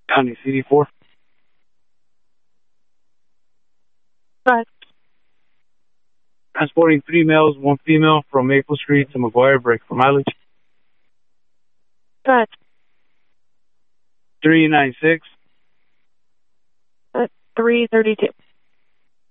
County CD4. But Transporting 3 males, 1 female from Maple Street to McGuire. Break for mileage. 396. 332.